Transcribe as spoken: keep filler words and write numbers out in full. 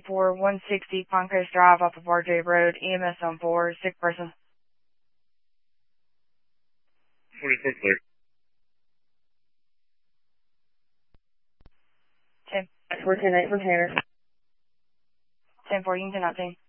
four one sixty Palm Coast Drive off of R J Road, E M S on four, sick person. forty-four clear. ten. four ten eight for Tanner. ten four, you can ten nineteen.